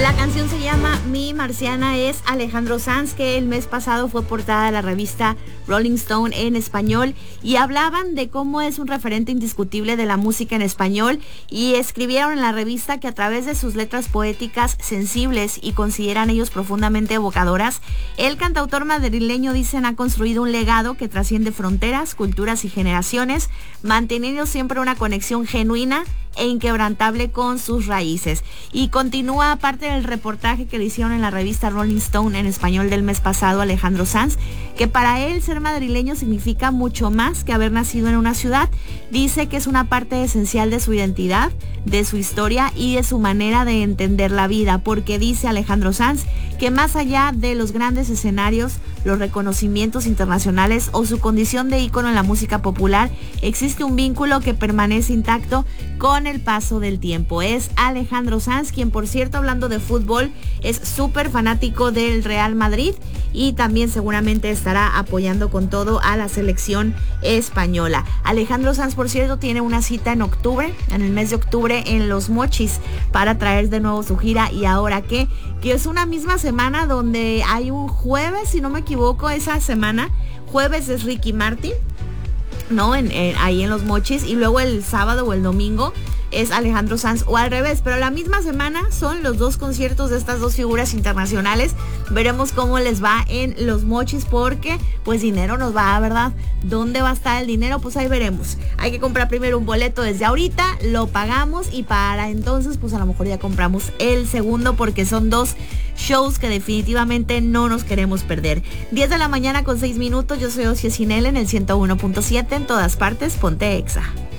La canción se llama Mi Marciana, es Alejandro Sanz, que el mes pasado fue portada de la revista Rolling Stone en español y hablaban de cómo es un referente indiscutible de la música en español y escribieron en la revista que a través de sus letras poéticas sensibles y consideran ellos profundamente evocadoras, el cantautor madrileño, dicen, ha construido un legado que trasciende fronteras, culturas y generaciones, manteniendo siempre una conexión genuina e inquebrantable con sus raíces. Y continúa parte del reportaje que le hicieron en la revista Rolling Stone en español del mes pasado Alejandro Sanz, que para él ser madrileño significa mucho más que haber nacido en una ciudad. Dice que es una parte esencial de su identidad, de su historia y de su manera de entender la vida, porque dice Alejandro Sanz que más allá de los grandes escenarios, los reconocimientos internacionales o su condición de ícono en la música popular, existe un vínculo que permanece intacto con el paso del tiempo. Es Alejandro Sanz, quien, por cierto, hablando de fútbol, es súper fanático del Real Madrid y también seguramente estará apoyando con todo a la selección española. Alejandro Sanz, por cierto, tiene una cita en octubre, en el mes de octubre, en Los Mochis, para traer de nuevo su gira. Y ahora que es una misma semana donde hay un jueves, si no me equivoco, esa semana, jueves es Ricky Martin, ¿no? Ahí en Los Mochis, y luego el sábado o el domingo es Alejandro Sanz, o al revés, pero la misma semana son los dos conciertos de estas dos figuras internacionales. Veremos cómo les va en Los Mochis, porque pues dinero nos va, ¿verdad? ¿Dónde va a estar el dinero? Pues ahí veremos. Hay que comprar primero un boleto desde ahorita, lo pagamos y para entonces pues a lo mejor ya compramos el segundo, porque son dos shows que definitivamente no nos queremos perder. 10 de la mañana con 6 minutos, yo soy Ocio Cinel en el 101.7, en todas partes, ponte Exa.